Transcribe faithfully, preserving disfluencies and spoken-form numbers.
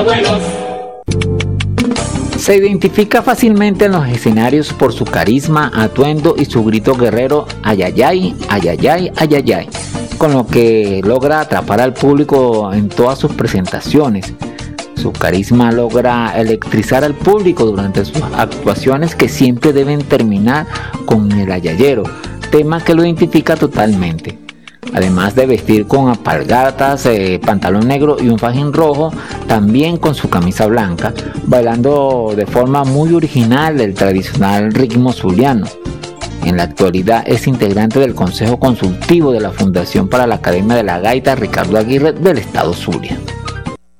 Se identifica fácilmente en los escenarios por su carisma, atuendo y su grito guerrero ayayay, ayayay, ayayay, con lo que logra atrapar al público en todas sus presentaciones. Su carisma logra electrizar al público durante sus actuaciones, que siempre deben terminar con el ayayero, tema que lo identifica totalmente. Además de vestir con alpargatas, eh, pantalón negro y un fajín rojo, también con su camisa blanca, bailando de forma muy original el tradicional ritmo zuliano. En la actualidad es integrante del Consejo Consultivo de la Fundación para la Academia de la Gaita Ricardo Aguirre del Estado Zulia.